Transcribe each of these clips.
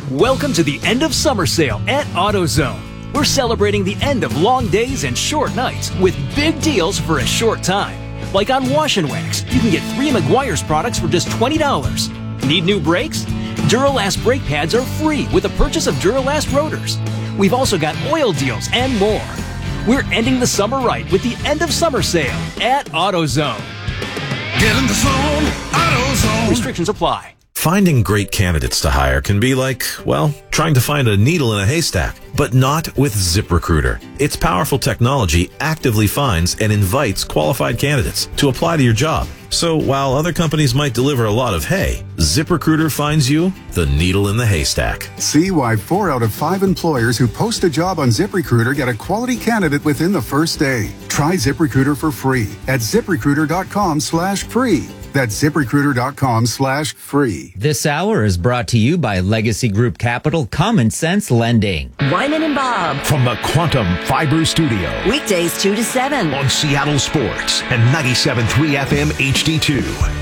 Welcome to the end of summer sale at AutoZone. We're celebrating the end of long days and short nights with big deals for a short time. Like on Wash and Wax, you can get 3 Meguiar's products for just $20. Need new brakes? Duralast brake pads are free with the purchase of Duralast rotors. We've also got oil deals and more. We're ending the summer right with the end of summer sale at AutoZone. Get in the zone, AutoZone. Restrictions apply. Finding great candidates to hire can be like, well, trying to find a needle in a haystack, but not with ZipRecruiter. Its powerful technology actively finds and invites qualified candidates to apply to your job. So while other companies might deliver a lot of hay, ZipRecruiter finds you the needle in the haystack. See why 4 out of 5 employers who post a job on ZipRecruiter get a quality candidate within the first day. Try ZipRecruiter for free at ZipRecruiter.com/free. That's ZipRecruiter.com/free. This hour is brought to you by Legacy Group Capital Common Sense Lending. Wyman and Bob. From the Quantum Fiber Studio. Weekdays 2 to 7. On Seattle Sports and 97.3 FM HD2.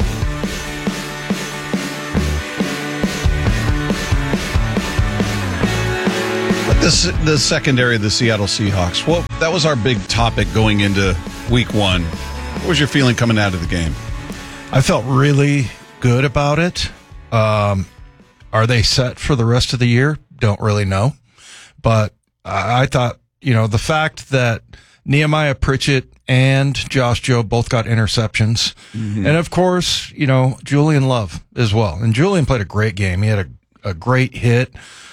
The secondary of the Seattle Seahawks. Well, that was our big topic going into week 1. What was your feeling coming out of the game? I felt really good about it. Are they set for the rest of the year? Don't really know. But I thought, the fact that Nehemiah Pritchett and Josh Jobe both got interceptions. Mm-hmm. And, of course, Julian Love as well. And Julian played a great game. He had a great hit.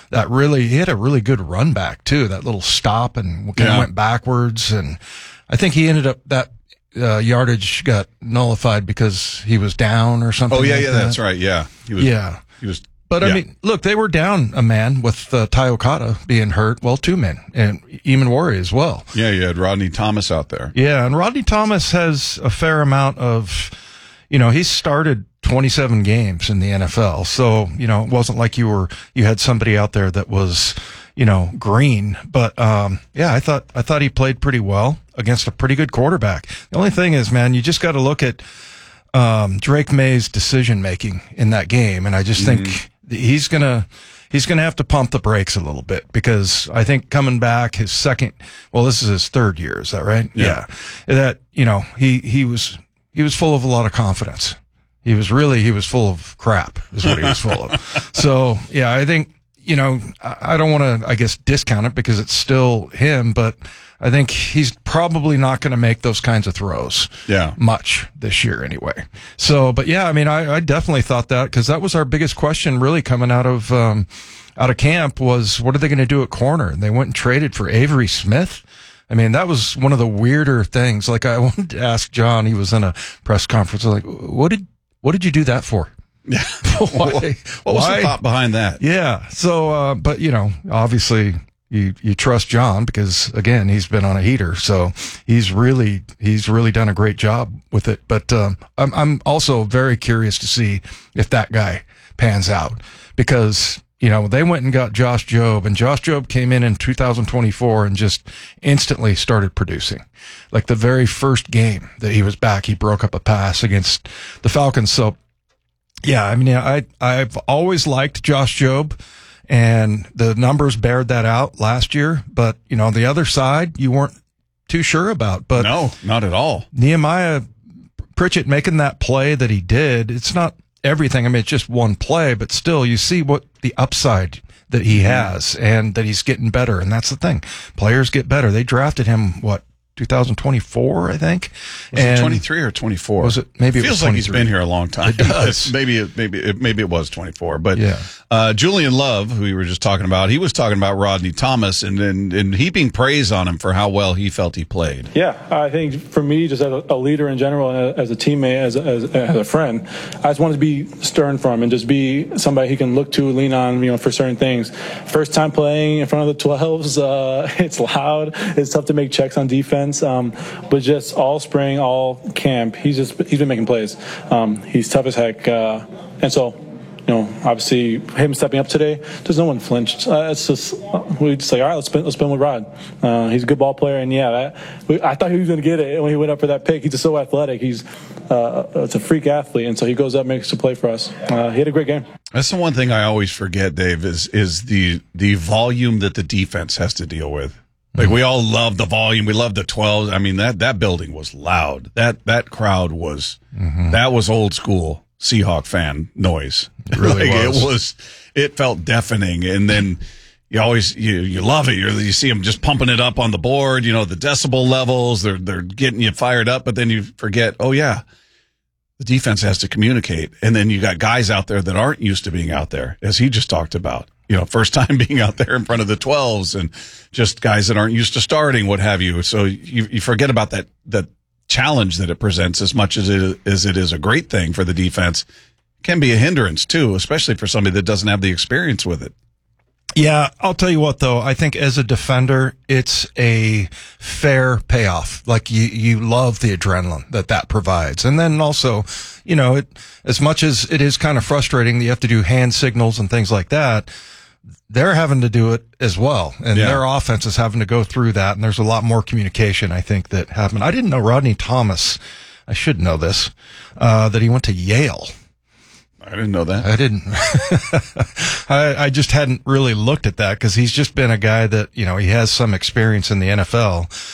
He had a really good run back, too. That little stop and kind of went backwards. And I think he ended up that yardage got nullified because he was down or something. Oh, yeah, that's right. Yeah. He was. But, I mean, look, they were down a man with Ty Okada being hurt. Well, 2 men, and Eamon Warrior as well. Yeah, you had Rodney Thomas out there. Yeah, and Rodney Thomas has a fair amount of, he's started 27 games in the NFL. So, it wasn't like you had somebody out there that was, green. But, I thought he played pretty well against a pretty good quarterback. The only thing is, man, you just got to look at Drake May's decision making in that game, and I just think he's gonna have to pump the brakes a little bit, because I think coming back this is his 3rd year, is that right? Yeah. That he was full of a lot of confidence. He was full of crap, is what he was full of. So yeah, I think I don't want to, I guess, discount it because it's still him, but I think he's probably not going to make those kinds of throws much this year anyway. So, but yeah, I mean, I definitely thought that, because that was our biggest question really coming out of camp was, what are they going to do at corner? And they went and traded for Avery Smith. I mean, that was one of the weirder things. Like, I wanted to ask John, he was in a press conference, like, what did you do that for? Yeah. What was the thought behind that? Yeah. So, but obviously you trust John because, again, he's been on a heater. So he's really done a great job with it. But, I'm also very curious to see if that guy pans out, because, they went and got Josh Jobe, and Josh Jobe came in 2024 and just instantly started producing. Like the very first game that he was back, he broke up a pass against the Falcons. So, yeah, I mean, I've always liked Josh Jobe, and the numbers bared that out last year. But, the other side, you weren't too sure about. But no, not at all. Nehemiah Pritchett making that play that he did, it's not everything. I mean, it's just one play, but still, you see what the upside that he has and that he's getting better. And that's the thing. Players get better. They drafted him, 2024, I think. Was it 23 or 24? Was it? Maybe it feels was like 23. he's been here a long time. It does. maybe it was 24. But Julian Love, who we were just talking about, he was talking about Rodney Thomas and heaping praise on him for how well he felt he played. Yeah, I think for me, just as a leader in general, and as a teammate, as a friend, I just wanted to be stern for him and just be somebody he can look to, lean on, for certain things. First time playing in front of the 12s, it's loud. It's tough to make checks on defense. But just all spring, all camp, he's been making plays. He's tough as heck, and so obviously him stepping up today, there's no one flinched. It's just we just like, all right, let's spin with Rod. He's a good ball player, and I thought he was going to get it when he went up for that pick. He's just so athletic. He's it's a freak athlete, and so he goes up, makes a play for us. He had a great game. That's the one thing I always forget, Dave, is the volume that the defense has to deal with. Like, we all love the volume. We love the 12. I mean, that building was loud. That crowd was, that was old school Seahawk fan noise. It really was. It felt deafening. And then you always, you love it. You see them just pumping it up on the board, you know, the decibel levels, they're getting you fired up, but then you forget, oh yeah, the defense has to communicate. And then you got guys out there that aren't used to being out there, as he just talked about. You know, first time being out there in front of the 12s, and just guys that aren't used to starting, what have you. So you forget about that challenge that it presents as much as it is a great thing for the defense. It can be a hindrance too, especially for somebody that doesn't have the experience with it. Yeah, I'll tell you what, though. I think as a defender, it's a fair payoff. Like, you love the adrenaline that provides. And then also, you know, as much as it is kind of frustrating that you have to do hand signals and things like that, they're having to do it as well. And their offense is having to go through that. And there's a lot more communication, I think, that happened. I didn't know Rodney Thomas, I should know this, that he went to Yale. I didn't know that. I didn't. I just hadn't really looked at that, because he's just been a guy that, you know, he has some experience in the NFL.